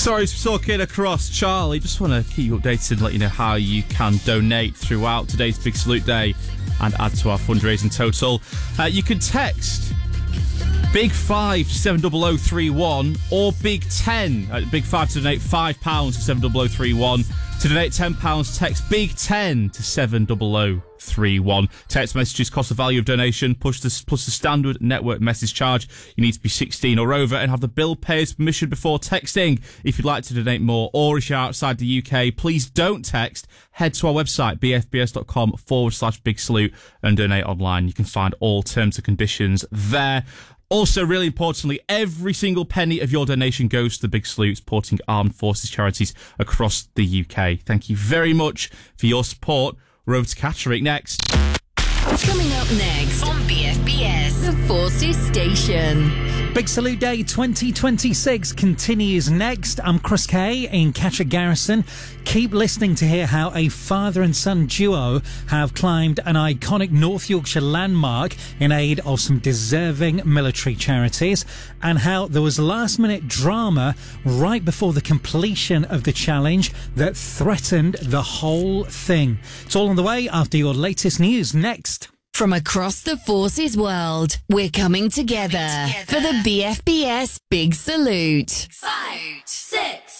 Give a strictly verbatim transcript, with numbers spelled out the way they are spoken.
Sorry, talking across. Charlie, just want to keep you updated and let you know how you can donate throughout today's Big Salute Day and add to our fundraising total. Uh, you can text Big Five to seven double oh three one or Big Ten. Uh, Big Five to donate five pounds to seven double oh three one. To donate ten pounds, text Big Ten to seven double oh three one. Text messages cost the value of donation plus the, plus the standard network message charge. You need to be sixteen or over and have the bill payer's permission before texting. If you'd like to donate more or if you're outside the U K, please don't text. Head to our website, bfbs.com forward slash big salute and donate online. You can find all terms and conditions there. Also, really importantly, every single penny of your donation goes to the Big Salute, supporting armed forces charities across the U K. Thank you very much for your support. We're over to Catterick next. Coming up next on B F B S, the Forces Station. Big Salute Day twenty twenty-six continues next. I'm Chris Kay in Catterick Garrison. Keep listening to hear how a father and son duo have climbed an iconic North Yorkshire landmark in aid of some deserving military charities, and how there was last-minute drama right before the completion of the challenge that threatened the whole thing. It's all on the way after your latest news next. From across the Forces world, we're coming together, coming together. for the B F B S Big Salute. Five, six,